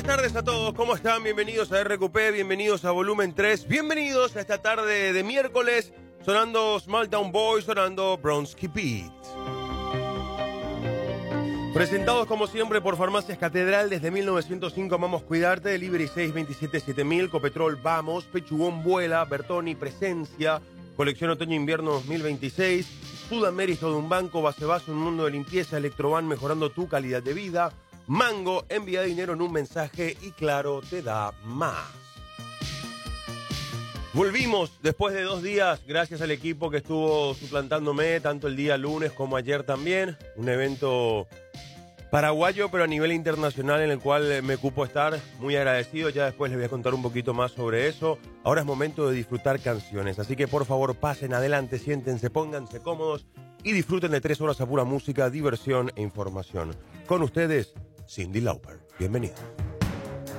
Buenas tardes a todos, ¿cómo están? Bienvenidos a RQP, bienvenidos a Volumen 3, bienvenidos a esta tarde de miércoles, sonando Small Town Boy, sonando Bronski Beat. Presentados como siempre por Farmacias Catedral desde 1905, Amamos Cuidarte, Delivery 627-7000, Copetrol Vamos, Pechugón Vuela, Bertoni Presencia, Colección Otoño-Invierno 2026, Sudamérica de un banco, Base un mundo de limpieza, Electroban mejorando tu calidad de vida, Mango, envía dinero en un mensaje y Claro te da más. Volvimos después de 2 días, gracias al equipo que estuvo suplantándome tanto el día lunes como ayer también. Un evento paraguayo, pero a nivel internacional en el cual me cupo estar. Muy agradecido, ya después les voy a contar un poquito más sobre eso. Ahora es momento de disfrutar canciones, así que por favor pasen adelante, siéntense, pónganse cómodos y disfruten de 3 horas a pura música, diversión e información. Con ustedes, Cyndi Lauper. Bienvenido.